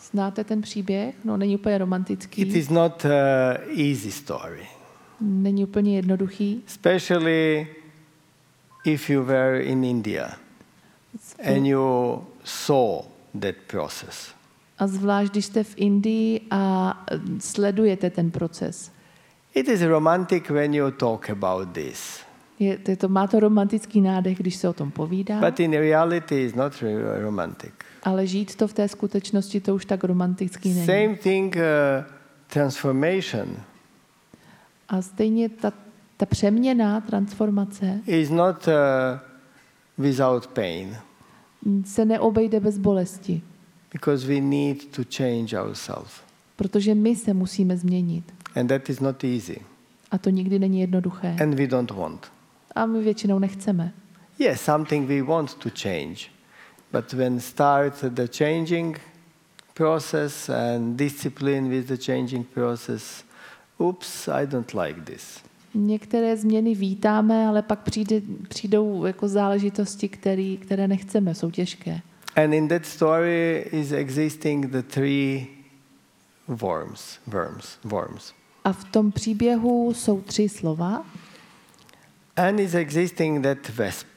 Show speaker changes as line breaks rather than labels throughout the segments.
Znáte ten příběh? No, není úplně romantický.
It is not easy story.
Není úplně jednoduchý.
Especially if you were in India and you saw that process.
A zvlášť, když jste v Indii a sledujete ten proces.
It is romantic when you talk about this.
Má to romantický nádech, když se o tom povídá.
But in reality it's not romantic.
Ale žít to v té skutečnosti, to už tak romantický není.
Same thing, transformation.
A stejně ta přeměna, transformace
is not without pain.
Se neobejde bez bolesti.
Because we need to change ourselves.
Protože my se musíme změnit.
And that is not easy.
A to nikdy není jednoduché.
And we don't want.
A my většinou nechceme.
Yes, something we want to change. But when start the changing process and discipline with the changing process, oops, I don't like this.
Některé změny vítáme, ale pak přijdou jako záležitosti, které nechceme, jsou těžké.
And in that story is existing the three worms.
A v tom příběhu jsou 3 slova.
And is existing that vesp.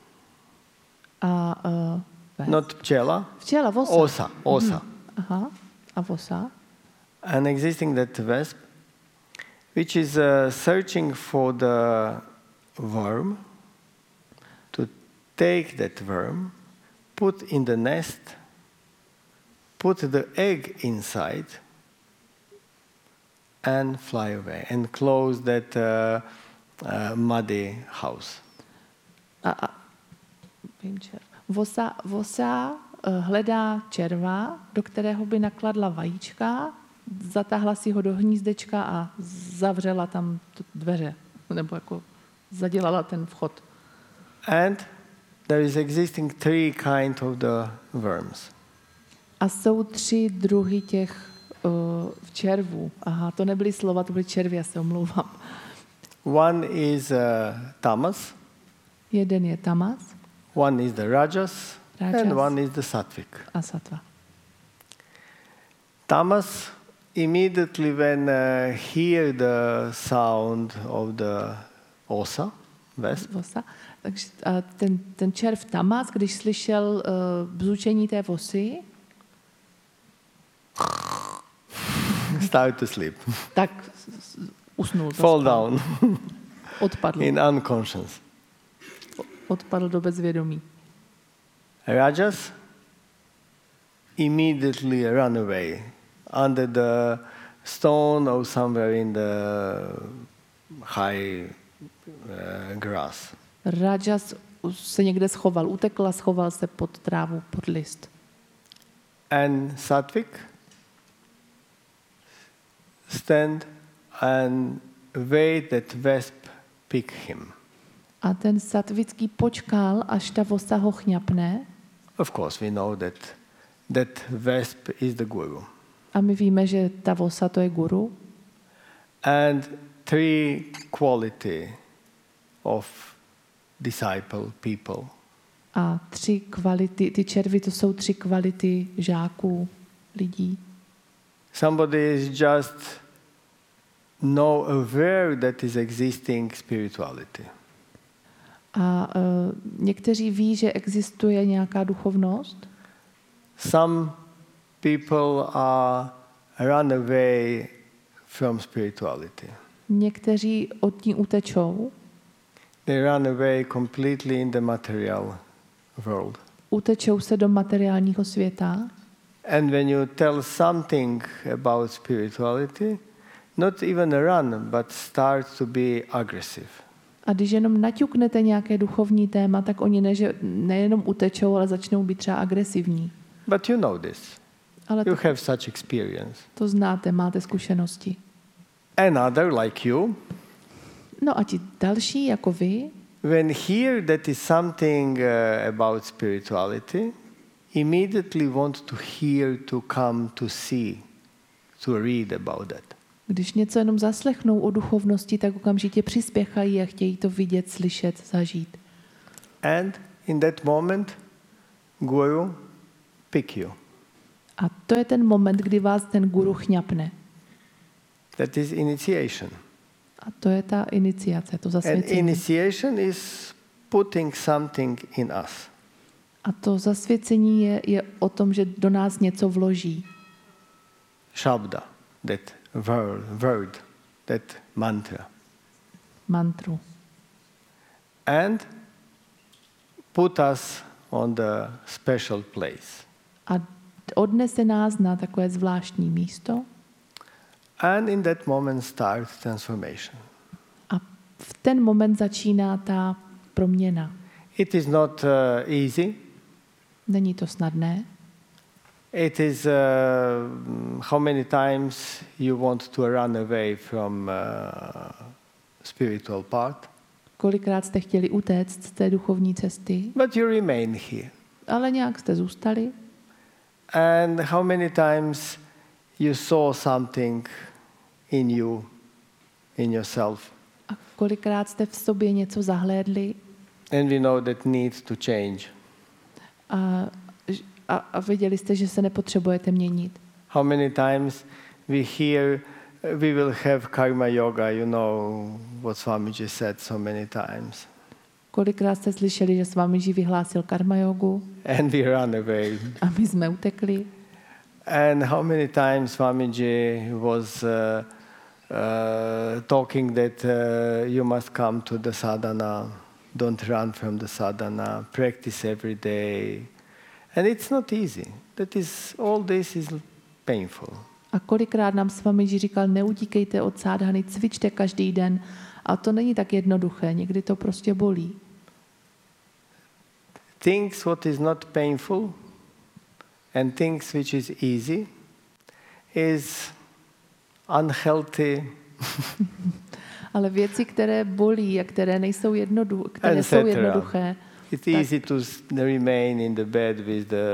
Not pčela.
Včela, vosa.
Osa.
Aha. A vosa.
And existing that vesp, which is searching for the worm, to take that worm, put in the nest, put the egg inside, and fly away, and close that muddy house.
Vosa hledá červa, do kterého by nakladla vajíčka, zatáhla si ho do hnízdečka a zavřela tam dveře, nebo jako zadělala ten vchod.
And there is existing 3 kinds of the worms.
A jsou 3 druhy těch červů. Aha, to nebyly slova, to byly červy, já se omlouvám.
One is tamas.
Jeden je tamas.
One is the rajas. And one is the sattvic.
A sattva.
Tamas, immediately when hear the sound of the osa,
vosa, takže ten červ tamas, když slyšel bzučení té vosy,
start to sleep.
Tak usnul.
Fall down.
Odpadl.
In unconscious.
Odpadl do bezvědomí.
Rajas immediately run away under the stone or somewhere in the high grass.
Rajas se někde schoval, utekl a schoval se pod trávu, pod list.
And Sattvic stand and wait that vesp pick him.
A ten sattvický počkal, až ta vosa ho chňapne.
Of course, we know that vesp is the guru.
A my víme, že ta vosa to je guru.
And 3 quality of disciple people.
A 3 kvality, ty červy, to jsou 3 kvality žáků, lidí.
Somebody is just aware that is existing spirituality.
A někteří ví, že existuje nějaká duchovnost.
Some people are run away from spirituality.
Někteří od ní utečou.
They run away completely in the material world.
Utečou se do materiálního světa.
And when you tell something about spirituality, not even run, but start to be aggressive.
A když jenom naťuknete nějaké duchovní téma, tak oni nejenom utečou, ale začnou být třeba agresivní.
But you know this.
Ale
you have such experience.
To znáte, máte zkušenosti.
Another like you.
No a ti další jako vy.
When hear that is something about spirituality, immediately want to hear, to come, to see, to read about that.
Když něco jenom zaslechnou o duchovnosti, tak okamžitě přispěchají a chtějí to vidět, slyšet, zažít.
And in that moment, Guru pick you.
A to je ten moment, kdy vás ten guru chňapne.
That is initiation.
A to je ta iniciace, to
And
zasvěcení.
initiation is putting something in us.
A to zasvěcení je o tom, že do nás něco vloží.
Shabda, that word, that mantra.
Mantru.
And put us on the special place.
A odnese nás na takové zvláštní místo.
And in that moment starts transformation.
A v ten moment začíná ta proměna.
It is not easy.
Není to snadné.
It is how many times you want to run away from spiritual part.
Kolikrát jste chtěli utéct z té duchovní cesty,
But you remain here.
ale nějak jste zůstali.
And how many times you saw something in you, in yourself.
A kolikrát jste v sobě něco zahlédli
And we know that needs to change.
a viděli jste, že se nepotřebujete měnit.
How many times we hear we will have karma yoga, you know what Swamiji said so many times.
Kolikrát jste slyšeli, že Swamiji vyhlásil karma jogu
And we run away.
a my jsme utekli.
And how many times Swamiji was talking that you must come to the sadhana, don't run from the sadhana, practice every day. And it's not easy. All this is painful.
A kolikrát nám Swamiji říkal, neutíkejte od sádhany, cvičte každý den. A to není tak jednoduché, někdy to prostě bolí.
Things what is not painful and things which is easy is unhealthy.
Ale věci, které bolí a které nejsou které jsou
Etc.
jednoduché,
It's easy to remain in the bed with the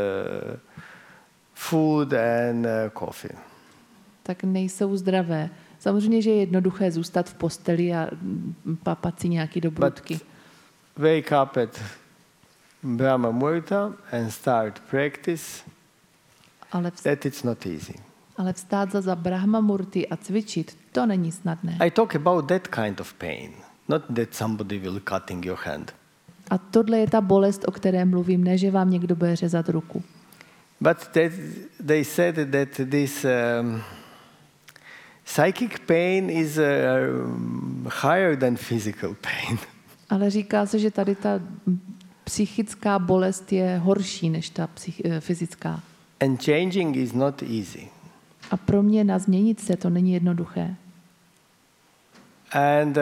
food and coffee.
tak nejsou zdravé. Samozřejmě, že je jednoduché zůstat v posteli a papat si nějaký dobrutky.
Wake up at Brahma Muhurta and start practice. That it's not easy.
Ale vstát za Brahma Murti a cvičit, to není snadné.
I talk about that kind of pain, not that somebody will cutting your hand.
A tohle je ta bolest, o které mluvím, ne, že vám někdo bude řezat ruku.
But they said that this psychic pain is higher than physical pain.
Ale říká se, že tady ta psychická bolest je horší než ta fyzická.
And changing is not easy.
A pro mě na změnit se to není jednoduché.
And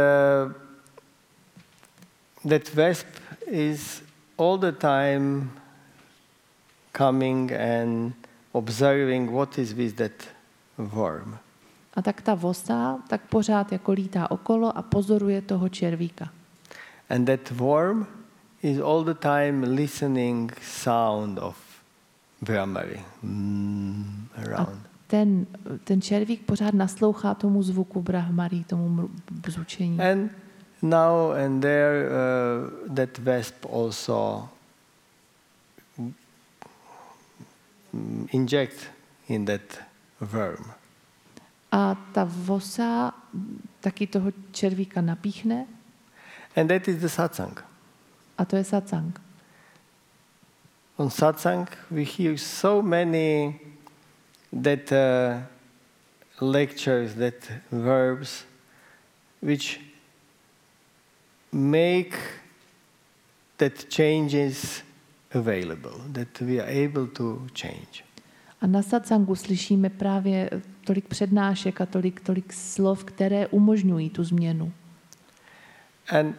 that wasp is all the time coming and observing what is with that worm.
A tak ta vosa tak pořád jako lítá okolo a pozoruje toho červíka.
And that worm is all the time listening sound of Brahmari around.
A ten červík pořád naslouchá tomu zvuku Brahmari, tomu bzučení.
And now and there that wasp also inject in that worm.
A ta vosa taky toho červíka napíchne.
And that is the satsang.
A to je satsang.
On satsang we hear so many that lectures, that verbs, which make that changes available, that we are able to change.
A na satsangu slyšíme právě tolik přednášek a tolik slov, které umožňují tu změnu.
And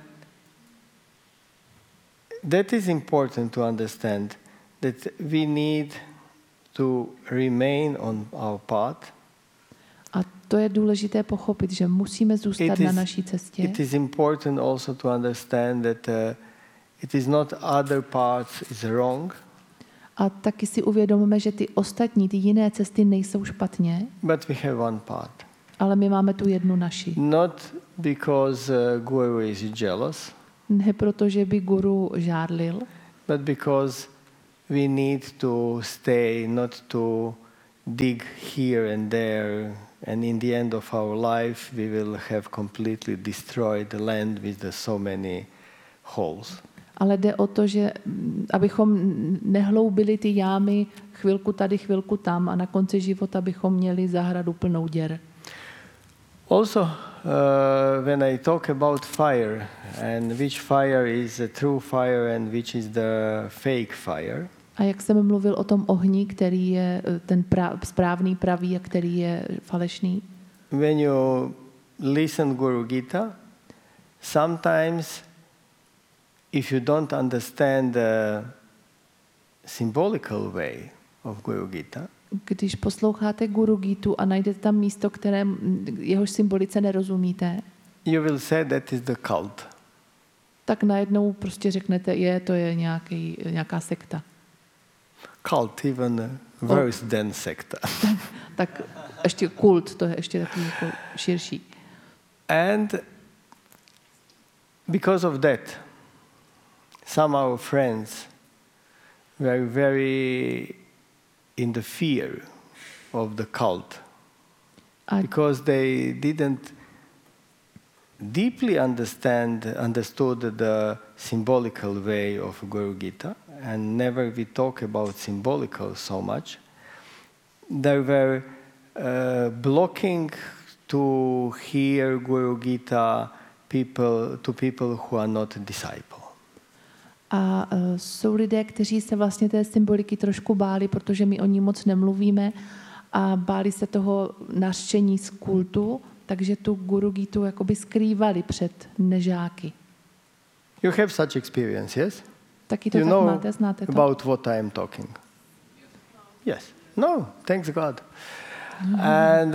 that is important to understand that we need to remain on our path.
A to je důležité pochopit, že musíme zůstat na naší cestě.
It is important also to understand that it is not other paths is wrong.
A taky si uvědomíme, že ty ostatní, ty jiné cesty nejsou špatně.
But we have one path.
Ale my máme tu jednu naši.
Not because guru is jealous.
Ne proto, že by guru žádlil.
But because we need to stay, not to dig here and there, and in the end of our life we will have completely destroyed the land with so many holes.
Ale jde o to, že abychom nehloubili ty jámy chvilku tady, chvilku tam a na konci života bychom měli zahradu plnou děr.
Also, when I talk about fire and which fire is a true fire and which is the fake fire,
A jak jsem mluvil o tom ohni, který je ten správný, pravý a který je falešný,
when you listen Guru Gita, sometimes if you don't understand the symbolical way of Guru Gita,
když posloucháte Guru Gitu a najdete tam místo, jehož symbolice nerozumíte,
you will say that is the cult.
tak najednou prostě řeknete, to je nějaká sekta.
Cult, even worse than secta.
Tak ještě kult, to je ještě takový jako širší.
And because of that, some of our friends were very in the fear of the cult because they didn't deeply understood the symbolical way of Guru Gita, and never we talk about symbolical so much. They were blocking to hear Guru Gita to people who are not disciple.
A jsou lidé, kteří se vlastně té symboliky trošku báli, protože my o ní moc nemluvíme a báli se toho nařčení z kultu, takže tu Guru Gitu jakoby skrývali před nežáky.
You have such experience, yes?
Taky to
you
tak
know
máte, znáte to?
About what I am talking. Yes. No, thanks God. And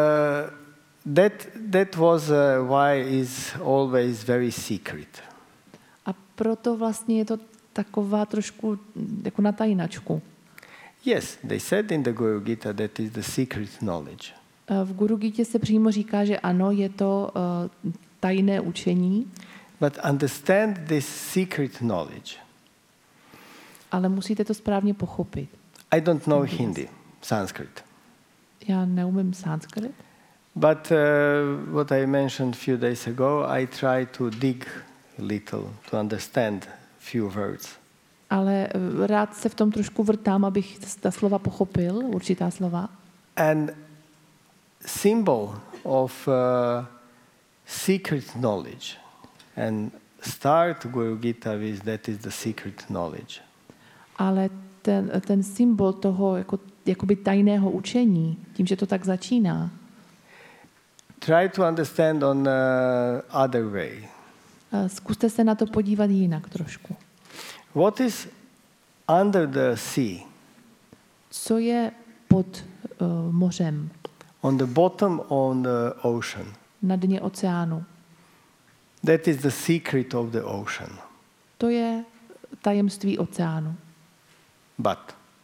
that was why is always very secret.
A proto vlastně je to taková trošku jako na tajnačku.
Yes, they said in the Guru Gita that is the secret knowledge.
V Guru Gitě se přímo říká, že ano, je to tajné učení.
But understand this secret knowledge.
Ale musíte to správně pochopit.
I don't know Hindi, Sanskrit.
Já neumím sanskrit.
But what I mentioned a few days ago, I try to dig a little to understand few words.
Ale rád se v tom trošku vrtám, abych ta slova pochopil, určitá slova.
And symbol of secret knowledge and start Guru Gita with that is the secret knowledge.
Ale ten symbol toho jakoby tajného učení, tím, že to tak začíná.
Try to understand on other way.
Zkuste se na to podívat jinak trošku.
What is under the sea?
Co je pod mořem?
On the bottom on the ocean.
Na dně oceánu.
That is the secret of the ocean.
To je tajemství oceánu.
But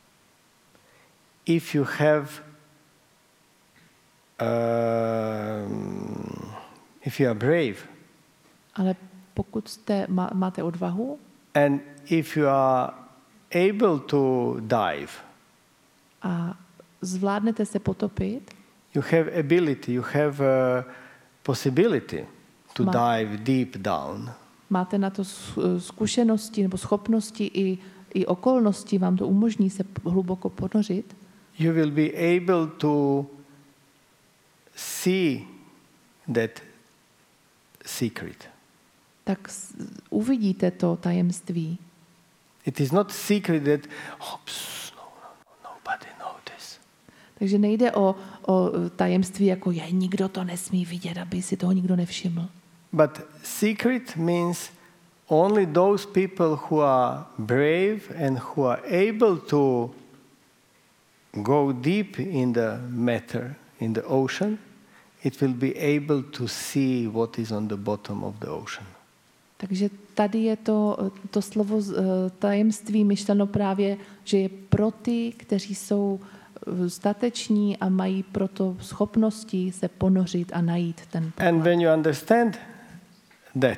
if you have if you are brave,
ale pokud máte odvahu,
and if you are able to dive,
a zvládnete se potopit,
you have ability, you have a possibility to dive deep down.
Máte na to zkušenosti nebo schopnosti i okolnosti, vám to umožní se hluboko ponořit.
You will be able to see that secret.
Tak uvidíte to tajemství.
It is not secret that nobody knows this.
Takže nejde o tajemství, jako nikdo to nesmí vidět, aby si toho nikdo nevšiml.
But secret means only those people who are brave and who are able to go deep in the matter, in the ocean, it will be able to see what is on the bottom of the ocean.
Takže tady je to slovo tajemství myšleno právě, že je pro ty, kteří jsou stateční a mají proto schopnosti se ponořit a najít ten poklad.
And when you understand that,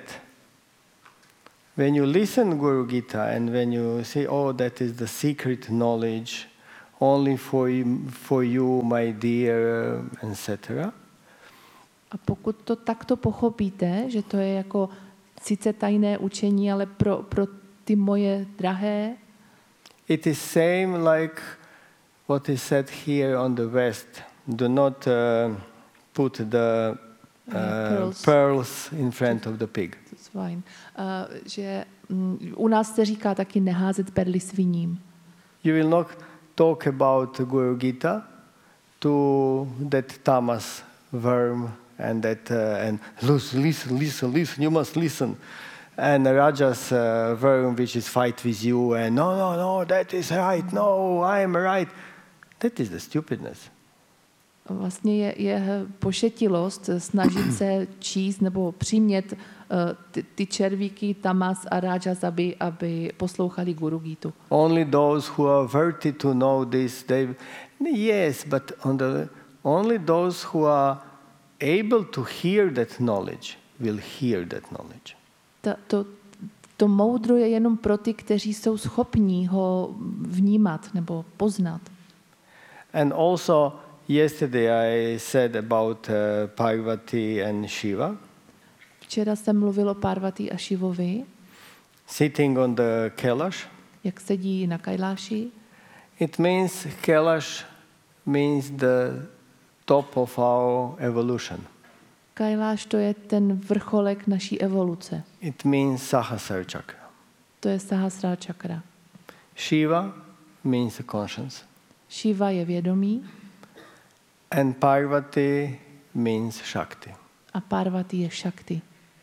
when you listen Guru Gita and when you say, oh, that is the secret knowledge, only for you, my dear, etc.
A pokud to takto pochopíte, že to je jako sice tajné učení, ale pro ty moje drahé,
it is same like what is said here on the West. Do not put the pearls in front of the pig.
That's fine. Že u nás se říká taky neházet perly sviním.
You will not talk about Guru Gita to that tamas worm and that and listen, you must listen. And Rajas worm which is fight with you and no, that is right, no, I am right. That is the stupidness.
Vlastně je pošetilost snažit se číst nebo přimět ty červíky, tamas a rajas, aby poslouchali Guru Gitu.
Only those who are worthy to know this, yes, but only those who are able to hear that knowledge will hear that knowledge.
To moudro je jenom pro ty, kteří jsou schopní ho vnímat nebo poznat.
And also yesterday I said about Parvati and Shiva.
Včera jsem mluvil o Parvati a Shivovi.
Sitting on the Kailash.
Jak sedí na Kailashi.
It means Kailash means the top of our evolution.
Kailash to je ten vrcholek naší evoluce.
It means Sahasrara chakra.
To je Sahasrara chakra.
Shiva means the conscience.
Shiva je vědomí.
And Parvati means Shakti.
A Parvati je Shakti.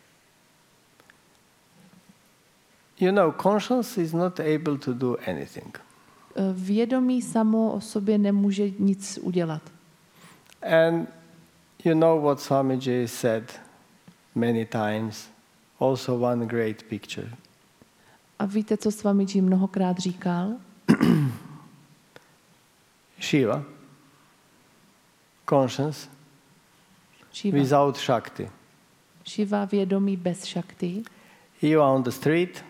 You know, conscience is not able to do anything.
Vědomí samo o sobě nemůže nic udělat.
And you know what Swamiji said many times, also one great picture.
A víte, co Swamiji mnohokrát říkal?
Shiva, conscience,
Shiva.
without Shakti.
Shiva vědomí bez Shakti.
You are on the street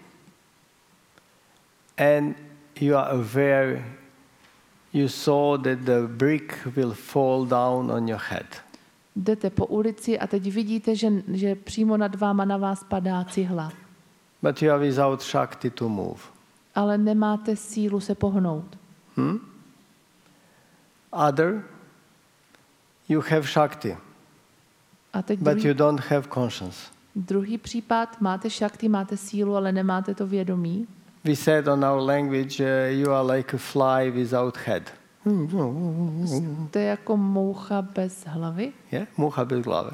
and you are aware, you saw that the brick will fall down on your head.
Jdete po ulici a teď vidíte, že přímo nad váma na vás padá cihla.
But you are without Shakti to move.
Ale nemáte sílu se pohnout.
Other, you have Shakti,
A teď
but you don't have conscience.
druhý případ, máte Shakti, máte sílu, ale nemáte to vědomí.
We said on our language, you are like a fly without head.
To je jako moucha bez hlavy.
Yeah, mucha bez hlavy.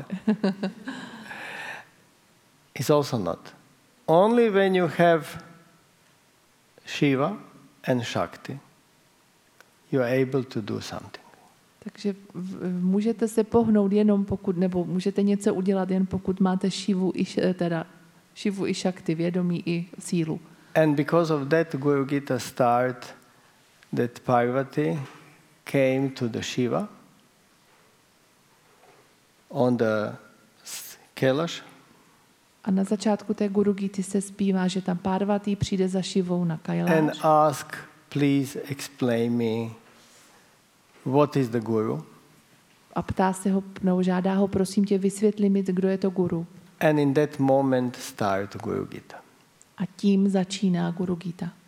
It's also not. Only when you have Shiva and Shakti, you are able to do something.
Takže můžete se pohnout jenom pokud, nebo můžete něco udělat jen pokud máte Shivu i Shakti, vědomí i sílu.
And because of that, Guru Gita start that Parvati came to the Shiva on the Kailash.
A na začátku té Guru Gity se zpívá, že tam Parvati přijde za Shivou na Kailash.
And ask, please explain me what is the Guru.
A ptá se ho, nebo žádá ho, prosím tě, vysvětli mi, kdo je to Guru.
And in that moment start Guru Gita.
A tím začíná Guru Gita.